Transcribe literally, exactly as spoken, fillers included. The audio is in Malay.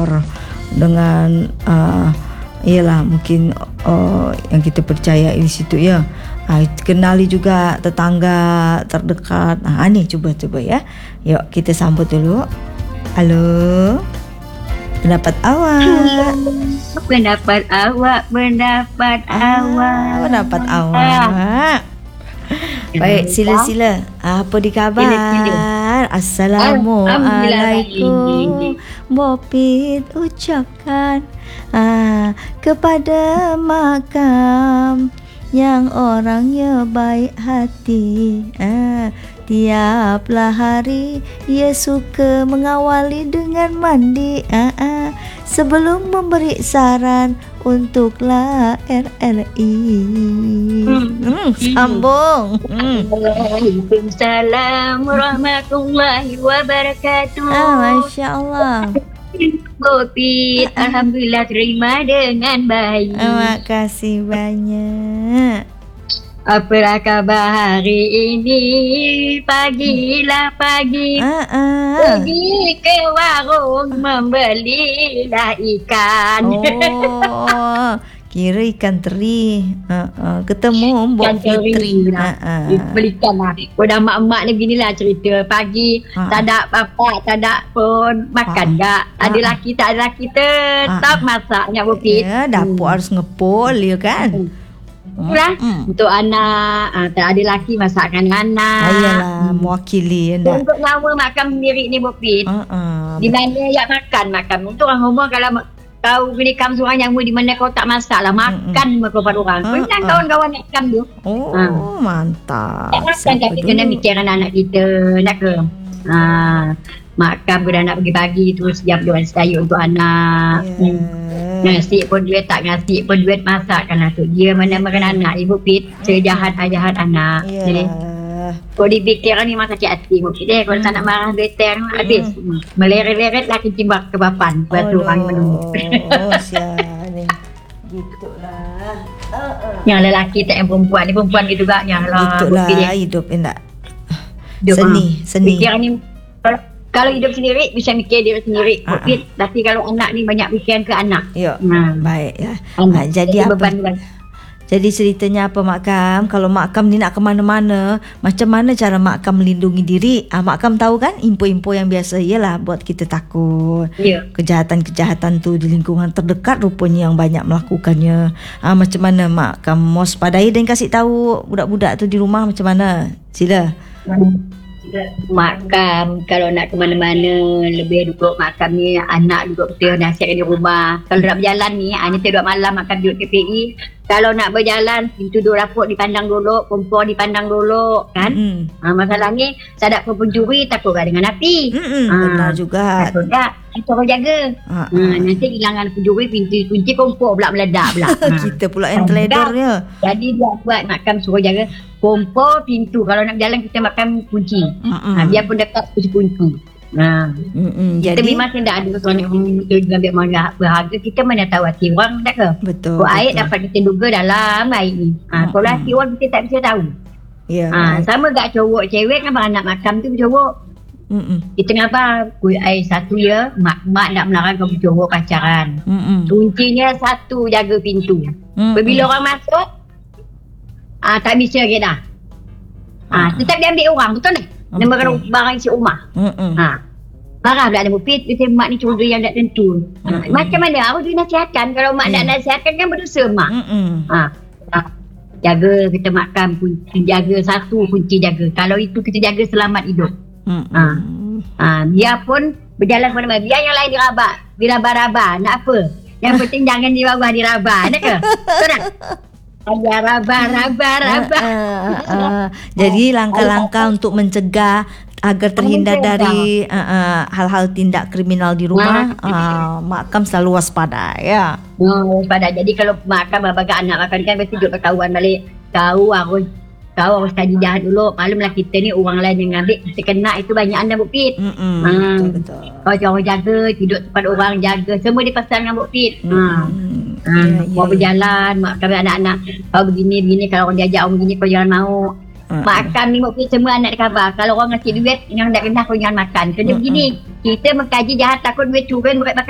dengan uh, ialah mungkin uh, yang kita percaya di situ ya. Uh, kenali juga tetangga terdekat. Ah uh, ni cuba cuba ya. Yuk kita sambut dulu. Halo. Pendapat awak. Pendapat awak, pendapat ah, awak. Pendapat awak. Baik, sila-sila. Apa di khabar? Sila, sila. Assalamualaikum. Bopit ucapkan ah, kepada makam yang orangnya baik hati. Ah, tiaplah hari ia suka mengawali dengan mandi. Ah, ah, sebelum memberi saran untuklah R R I. Hmm, hmm sambung. Hmm. Waalaikumsalam warahmatullahi wabarakatuh. Ah, Masya Allah. Bopit, alhamdulillah terima dengan baik. Terima kasih banyak. Apalah khabar hari ini? Pagilah pagi. Ah, ah. Pergi ke warung membelilah ikan. Oh, kira ikan teri. Uh, uh, ketemu Mbok Fitri. Lah. Uh, uh. Belikan lah. Udah mak-mak ni beginilah cerita. Pagi uh, tak ada apa, tak ada pun makan uh, tak. Ada uh, laki tak ada laki tetap uh, masaknya Bopit. Ya, dapur hmm. harus ngepol ya kan. Hmm. Itulah hmm. untuk anak, uh, tak ada laki masakkan anak. Ayalah, hmm. mewakili anda. Untuk nama makam sendiri ni Bopit. Uh, uh, di mana yang makan makam. Untuk orang ngomong kalau kau beli kam seorang yang di mana kau tak masak lah makan mm-hmm. kepada orang. Kau uh, uh. kawan-kawan nak kam tu. Oh, ha. Mantap. Tak makan tapi kena mikir anak-anak kita nak ke. Ha, makan pada nak pagi-pagi tu siap jual sayur untuk anak. Yeah. Hmm. Nasi pun duit tak nasi pun duit masakkan lah tu. Dia mana makan anak ibu Pit. Sejahat-jahat anak. Yeah. Jadi kau dipikir ni masa sakit hati Bopit eh. Kalau tak nak marah better habis mm. meleret-leret lah kecimbak ke bapan buat oh, orang menunggu. Oh sial ni. Gitulah. Uh-uh. Yang lelaki tak yang perempuan ni perempuan gitu juga yang lah. Gitulah hidup enggak. Seni, seni. Fikir ni kalau, kalau hidup sendiri bisa mikir diri sendiri Bopit. Uh-uh. Tapi kalau anak ni banyak fikiran ke anak. Ya. Nah, baik ya. Ha, jadi apa? Beban. Jadi ceritanya apa Makam? Kalau Makam ni nak ke mana-mana, macam mana cara Makam melindungi diri? Ah, Makam tahu kan info-info yang biasa ialah buat kita takut. Yeah. Kejahatan-kejahatan tu di lingkungan terdekat rupanya yang banyak melakukannya. Ah, macam mana Makam waspadai dan kasih tahu budak-budak tu di rumah macam mana? Sila. Makam kalau nak ke mana-mana lebih duduk makam ni anak duduk betul nasihat di rumah. Kalau nak berjalan ni hanya tidur malam Makam duduk T P I. Kalau nak berjalan pintu duduk dapur dipandang dulu, kompor dipandang dulu kan. Mm-hmm. Ha, masalah ni sadak pun pencuri takut dengan api. Mm-hmm. Ha, benar juga. Takut tak? Kita orang jaga. Ha, ha, nanti hilangan pencuri pintu kunci kompor pula meledak pula. Ha. Kita pula yang teledornya. Jadi dia buat Makam suruh jaga kompor pintu. Kalau nak berjalan kita Makam kunci. Mm-hmm. Ha, biarpun dekat kunci-kunci. Nah, mm-hmm. Kita jadi memang tidak ada sesuatu yang mengambil mana berharga. Kita mana tahu hati orang tak ke? Betul. Kalau air dapat kita duga dalam air ni. Ha, mm-hmm. Kalau hati orang kita tak bisa tahu. Ya. Yeah, ha, right. Sama gak cowok cewek kan anak Makam tu cowok. Mm-hmm. Kita ngapa? Kuih air satu ya. Mak mak nak melarang kau cowok pacaran. Mm-hmm. Kuncinya satu jaga pintu. Mm-hmm. Bila orang masuk, ah tak bisa lagi dah. Ah, mm-hmm. tetap dia ambil orang betul tak? Okay. Nama barang isi rumah. Mm-mm. Ha. Marah pula ada Bopit. Dia mak ni curi yang tak tentu. Ha. Macam mana? Awak juga nasihatkan. Kalau mak yeah. nak nasihatkan kan berdosa mak. Ha. Ha. Jaga kita Makam. Kunci jaga satu kunci jaga. Kalau itu kita jaga selamat hidup. Ha. Ha. Biarpun berjalan mana-mana. Biar yang lain dirabak. Dirabah-rabah. Nak apa? Yang penting jangan di bawah dirabah. Nak ke? Betul tak? Ayah rabah, rabah, rabah. Uh, uh, uh. Jadi langkah-langkah untuk mencegah agar terhindar dari uh, uh, hal-hal tindak kriminal di rumah, uh, Makam selalu waspada ya. Oh, waspada. Jadi kalau Makam bagai anak makan kan mesti duduk ketahuan balik. Tahu harus tahu harus tadi jahat dulu. Maklumlah kita ni orang lain yang ambil kita kena itu banyak anda Bopit. Hmm. Betul-betul. Kalau orang jaga tidur tempat orang jaga semua dipasang dengan Bopit. Hmm. Ha, ya, mau ya, berjalan, ya. Mak kami anak-anak kau begini-begini, kalau orang diajak orang begini kau jangan mau. Uh, Mak kami mau semua anak dikhabar. Kalau orang ngasih duit, yang tak kena kau jangan makan. Kena uh, begini. Uh. Kita mengkaji jahat takut duit curi buat makan.